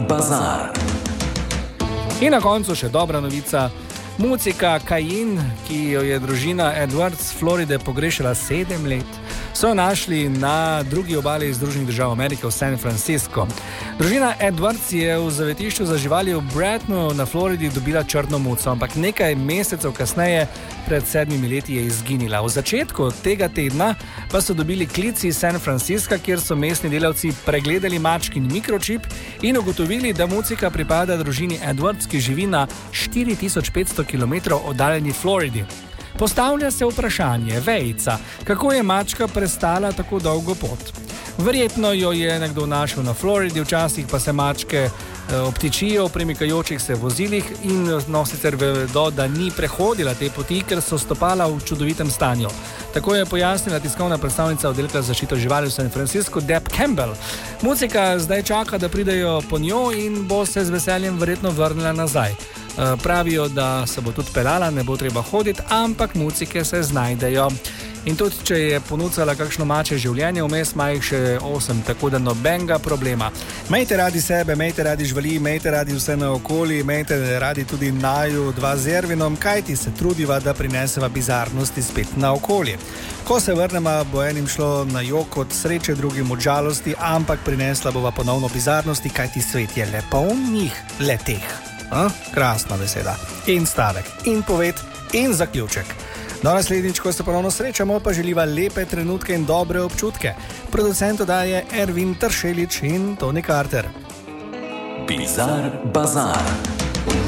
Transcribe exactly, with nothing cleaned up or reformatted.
bazar. In na koncu še dobra novica. Mucika Cayenne, ki jo je družina Edwards Floride pogrešala sedem let, so jo našli na drugi obali Združenih držav Amerike v San Francisco. Družina Edwards je v zavetišču za živali v Bretonu na Floridi dobila črno muco, ampak nekaj mesecev kasneje, pred sedmimi leti, je izginila. V začetku tega tedna pa so dobili klic iz San Francisca, kjer so mestni delavci pregledali mačkin mikročip in ugotovili, da mucika pripada družini Edwards, ki živi na štiri tisoč petsto kilometrov oddaljeni Floridi. Postavlja se vprašanje, vejica, kako je mačka prestala tako dolgo pot. Verjetno jo je nekdo našel na Floridi, včasih pa se mačke e, obtičijo v premikajočih se vozilih in no, sicer vedo, da ni prehodila te poti, ker so stopala v čudovitem stanju. Tako je pojasnila tiskovna predstavnica oddelka za zaščito živali v San Franciscu, Deb Campbell. Mucika zdaj čaka, da pridejo po njo in bo se z veseljem verjetno vrnila nazaj. E, pravijo, da se bo tudi pelala, ne bo treba hoditi, ampak mucike se znajdejo. In tudi, če je ponudila kakšno mače življenje, vmes ima jih še osem, tako da nobenega problema. Imejte radi sebe, imejte radi živali, imejte radi vse naokoli, imejte radi tudi naju dva z Ervinom, kajti se trudiva, da prineseva bizarnosti spet na okolje. Ko se vrnemo, bo enim šlo na jok od sreče, drugim od žalosti, ampak prinesla bova ponovno bizarnosti, kajti svet je le poln njih, le teh. A? Krasna beseda. In stavek, in poved, in zaključek. Do naslednjič, ko se ponovno srečamo, pa želiva lepe trenutke in dobre občutke. Producent oddaje Ervin Tršelič in Toni Carter. Bizar bazar.